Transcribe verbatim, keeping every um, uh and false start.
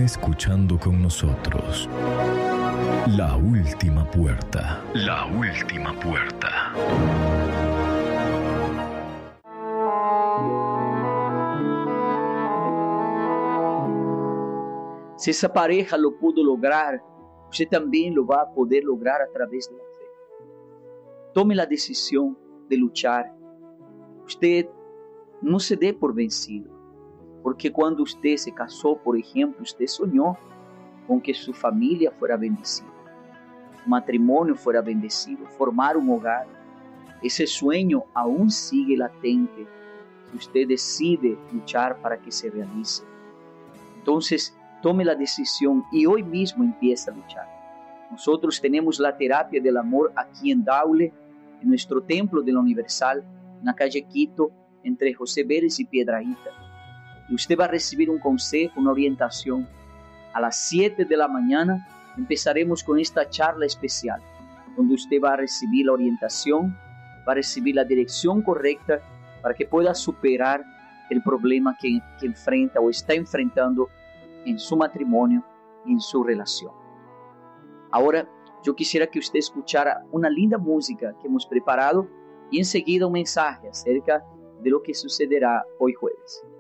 escuchando con nosotros. La última puerta. La última puerta. Si esa pareja lo pudo lograr, usted también lo va a poder lograr a través de la fe. Tome la decisión de luchar. Usted no se dé por vencido, porque cuando usted se casó, por ejemplo, usted soñó con que su familia fuera bendecida, su matrimonio fuera bendecido, formar un hogar. Ese sueño aún sigue latente si usted decide luchar para que se realice. Entonces, tome la decisión y hoy mismo empiece a luchar. Nosotros tenemos la terapia del amor aquí en Daule, en nuestro templo de la Universal, en la calle Quito, entre José Vélez y Piedrahíta. Y usted va a recibir un consejo, una orientación. A las siete de la mañana empezaremos con esta charla especial, donde usted va a recibir la orientación, va a recibir la dirección correcta para que pueda superar el problema que, que enfrenta o está enfrentando en su matrimonio y en su relación. Ahora, yo quisiera que usted escuchara una linda música que hemos preparado y enseguida un mensaje acerca de lo que sucederá hoy jueves.